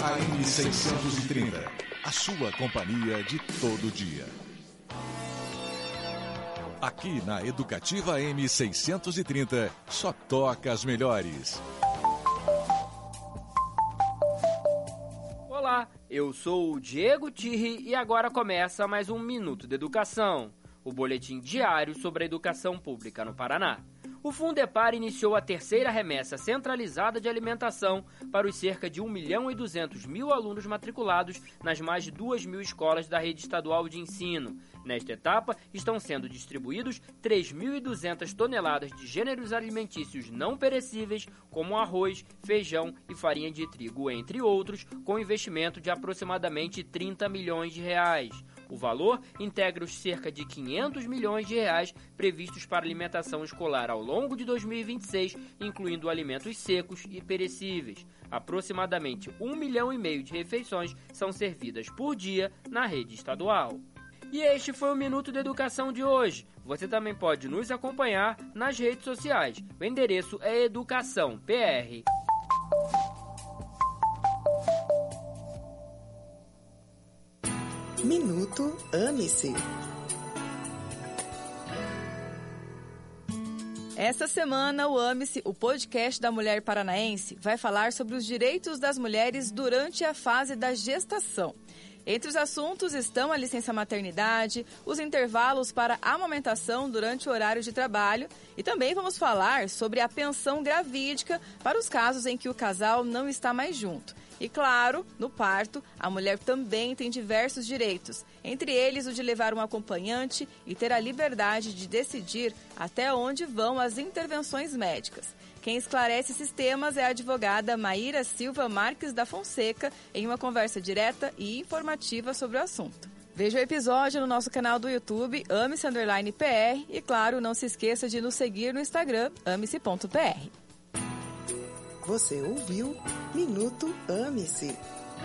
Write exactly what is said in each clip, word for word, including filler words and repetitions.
A M seiscentos e trinta. A sua companhia de todo dia. Aqui na Educativa M seiscentos e trinta, só toca as melhores. Olá, eu sou o Diego Tirri e agora começa mais um Minuto de Educação, o boletim diário sobre a educação pública no Paraná. O Fundepar iniciou a terceira remessa centralizada de alimentação para os cerca de um milhão e duzentos mil alunos matriculados nas mais de duas mil escolas da rede estadual de ensino. Nesta etapa, estão sendo distribuídos três mil e duzentas toneladas de gêneros alimentícios não perecíveis, como arroz, feijão e farinha de trigo, entre outros, com investimento de aproximadamente trinta milhões de reais. O valor integra os cerca de quinhentos milhões de reais previstos para alimentação escolar ao longo de dois mil e vinte e seis, incluindo alimentos secos e perecíveis. Aproximadamente um milhão e meio de refeições são servidas por dia na rede estadual. E este foi o Minuto de Educação de hoje. Você também pode nos acompanhar nas redes sociais. O endereço é Educação P R. Minuto Ame-se. Essa semana, o Ame-se, o podcast da mulher paranaense, vai falar sobre os direitos das mulheres durante a fase da gestação. Entre os assuntos estão a licença maternidade, os intervalos para amamentação durante o horário de trabalho e também vamos falar sobre a pensão gravídica para os casos em que o casal não está mais junto. E claro, no parto, a mulher também tem diversos direitos, entre eles o de levar um acompanhante e ter a liberdade de decidir até onde vão as intervenções médicas. Quem esclarece esses temas é a advogada Maíra Silva Marques da Fonseca em uma conversa direta e informativa sobre o assunto. Veja o episódio no nosso canal do YouTube, Ame-se Underline P R, e claro, não se esqueça de nos seguir no Instagram, ame-se ponto p r. Você ouviu Minuto Ame-se.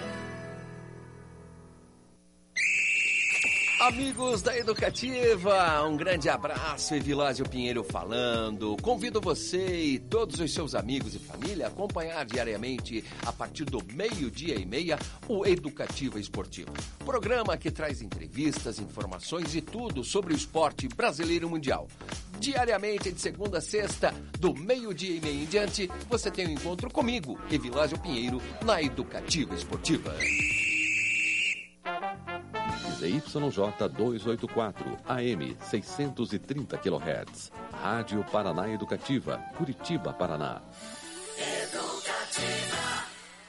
Amigos da Educativa, um grande abraço, Evilásio Pinheiro falando. Convido você e todos os seus amigos e família a acompanhar diariamente, a partir do meio-dia e meia, o Educativa Esportivo. Programa que traz entrevistas, informações e tudo sobre o esporte brasileiro e mundial. Diariamente, de segunda a sexta, do meio-dia e meia em diante, você tem um encontro comigo, Evilásio Pinheiro, na Educativa Esportiva. Y J duzentos e oitenta e quatro, A M seiscentos e trinta quilohertz. Rádio Paraná Educativa, Curitiba, Paraná. Educativa.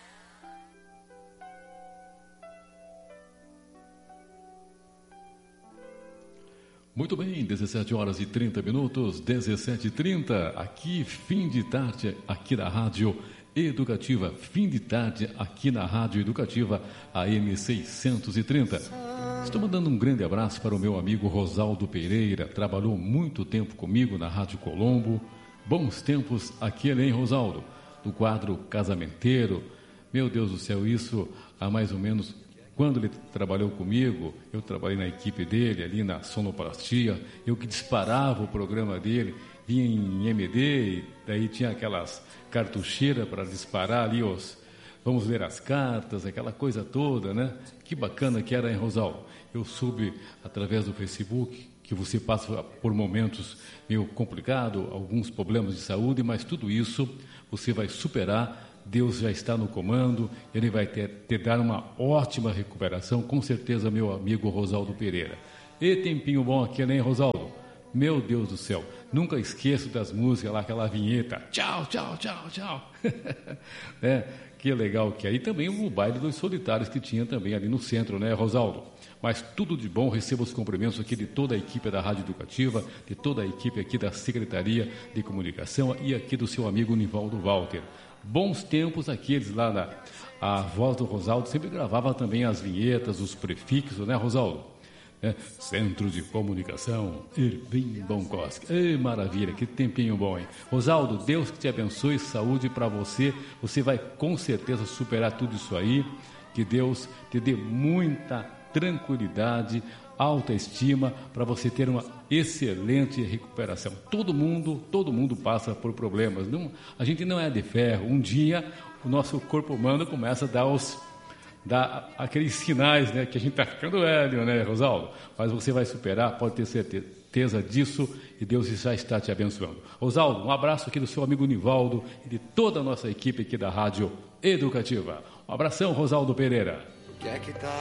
Muito bem, dezessete horas e trinta minutos, dezessete e trinta, aqui fim de tarde, aqui na Rádio Educativa, fim de tarde aqui na Rádio Educativa, A M seiscentos e trinta. Estou mandando um grande abraço para o meu amigo Rosaldo Pereira, trabalhou muito tempo comigo na Rádio Colombo. Bons tempos aquele, hein, Rosaldo? Do quadro Casamenteiro. Meu Deus do céu, isso há mais ou menos... Quando ele trabalhou comigo, eu trabalhei na equipe dele, ali na sonoplastia, eu que disparava o programa dele, vinha em M D, e daí tinha aquelas cartucheiras para disparar ali os... Vamos ler as cartas, aquela coisa toda, né? Que bacana que era, hein, Rosaldo? Eu soube, através do Facebook, que você passa por momentos meio complicados, alguns problemas de saúde, mas tudo isso você vai superar. Deus já está no comando, Ele vai ter, te dar uma ótima recuperação, com certeza, meu amigo Rosaldo Pereira. E tempinho bom aqui, né, Rosaldo? Meu Deus do céu, nunca esqueço das músicas lá, aquela vinheta, tchau, tchau, tchau, tchau. É, que legal que aí também o baile dos solitários que tinha também ali no centro, né, Rosaldo? Mas tudo de bom, recebo os cumprimentos aqui de toda a equipe da Rádio Educativa, de toda a equipe aqui da Secretaria de Comunicação e aqui do seu amigo Nivaldo Walter. Bons tempos aqueles lá na a voz do Rosaldo, sempre gravava também as vinhetas, os prefixos, né, Rosaldo? É, Centro de Comunicação, Ervim Boncoski. Ei, maravilha, que tempinho bom, hein? Rosaldo, Deus que te abençoe, saúde para você. Você vai com certeza superar tudo isso aí. Que Deus te dê muita tranquilidade, autoestima, para você ter uma excelente recuperação. Todo mundo, todo mundo passa por problemas. Não, a gente não é de ferro. Um dia o nosso corpo humano começa a dar os, dá aqueles sinais, né, que a gente está ficando velho, né, Rosaldo? Mas você vai superar, pode ter certeza disso, e Deus já está te abençoando. Rosaldo, um abraço aqui do seu amigo Nivaldo e de toda a nossa equipe aqui da Rádio Educativa. Um abração, Rosaldo Pereira. O que é que tá